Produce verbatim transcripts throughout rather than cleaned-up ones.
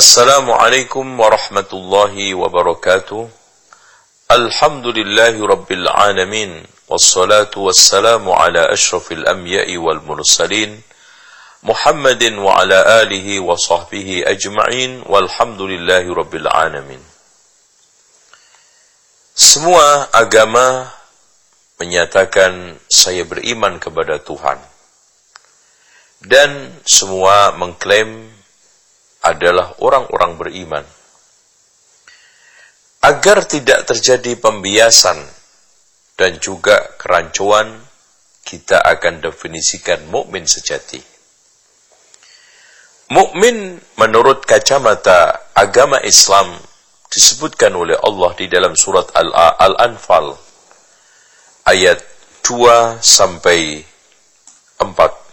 Assalamualaikum warahmatullahi wabarakatuh. Alhamdulillahi rabbil alamin. Wassalatu wassalamu ala ashrafil anbiya'i wal mursalin Muhammadin wa ala alihi wa sahbihi ajma'in. Walhamdulillahi rabbil alamin. Semua agama menyatakan saya beriman kepada Tuhan. Dan semua mengklaim adalah orang-orang beriman. Agar tidak terjadi pembiasan dan juga kerancuan, kita akan definisikan mukmin sejati. Mukmin menurut kacamata agama Islam disebutkan oleh Allah di dalam surat Al-Anfal ayat dua sampai empat.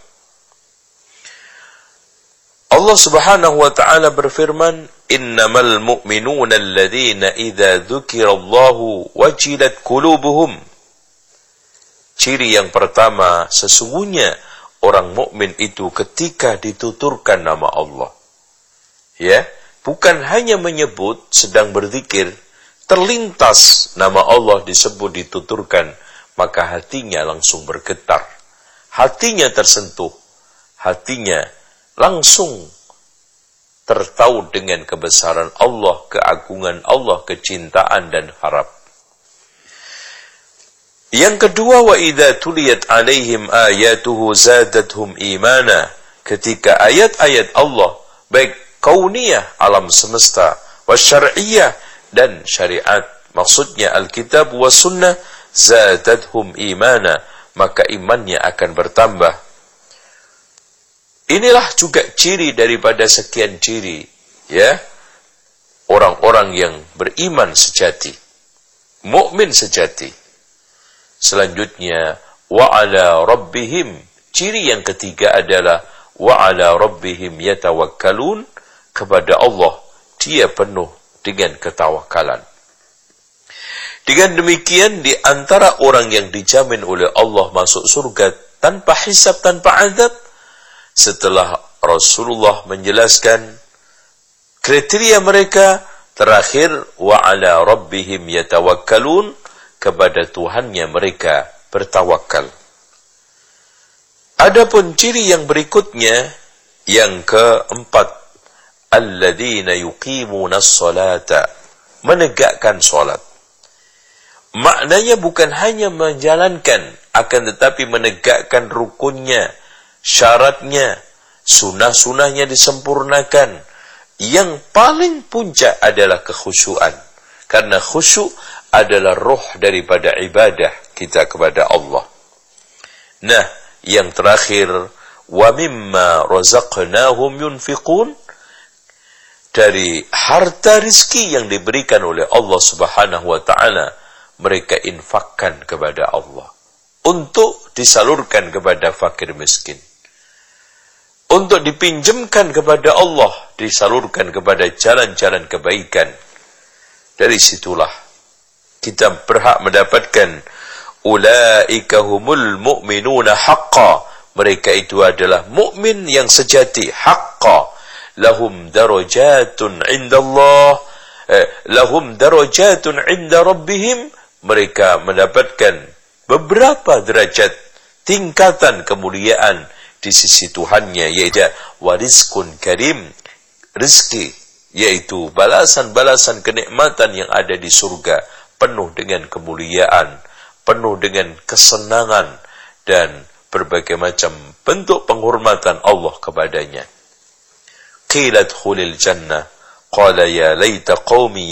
Allah Subhanahu wa ta'ala berfirman, innamal mu'minuna alladhina idza dzukirallahu wajilat qulubuhum. Ciri yang pertama, sesungguhnya orang mukmin itu ketika dituturkan nama Allah. Ya, bukan hanya menyebut, sedang berzikir, terlintas nama Allah disebut, dituturkan, maka hatinya langsung bergetar. Hatinya tersentuh, hatinya langsung tertaut dengan kebesaran Allah, keagungan Allah, kecintaan dan harap. Yang kedua, wa idza tuliyat alaihim ayatuhu zadatuhum imana. Ketika ayat-ayat Allah, baik kauniyah, alam semesta, wa syar'iyyah dan syariat, maksudnya Alkitab wa sunnah, zadatuhum imana, maka imannya akan bertambah. Inilah juga ciri daripada sekian ciri, ya, orang-orang yang beriman sejati, mukmin sejati. Selanjutnya, wa ala rabbihim, ciri yang ketiga adalah wa ala rabbihim yatawakkalun, kepada Allah dia penuh dengan ketawakalan. Dengan demikian, di antara orang yang dijamin oleh Allah masuk surga tanpa hisab, tanpa azab, setelah Rasulullah menjelaskan kriteria mereka, terakhir wa ala rabbihim yatawakkalun, kepada Tuhannya mereka bertawakal. Adapun ciri yang berikutnya, yang keempat, alladzina yuqimuna sholata, menegakkan salat. Maknanya bukan hanya menjalankan, akan tetapi menegakkan rukunnya, syaratnya, sunah-sunahnya disempurnakan. Yang paling puncak adalah kekhusyuan. Karena khusyuk adalah roh daripada ibadah kita kepada Allah. Nah, yang terakhir, wa mimma razaqnahum yunfiqun, dari harta rizki yang diberikan oleh Allah Subhanahu wa ta'ala, mereka infakkan kepada Allah untuk disalurkan kepada fakir miskin. Untuk dipinjamkan kepada Allah, disalurkan kepada jalan-jalan kebaikan. Dari situlah kita berhak mendapatkan ulaika humul mu'minuna haqqa. Mereka itu adalah mukmin yang sejati, haqqa. Lahum darajatun indallah, eh, lahum darajatun inda rabbihim. Mereka mendapatkan beberapa derajat, tingkatan kemuliaan di sisi Tuhannya, yaitu warizkun karim, rizki, yaitu balasan-balasan kenikmatan yang ada di surga, penuh dengan kemuliaan, penuh dengan kesenangan, dan berbagai macam bentuk penghormatan Allah kepadanya. Qilat khulil jannah, qala ya laita qaumi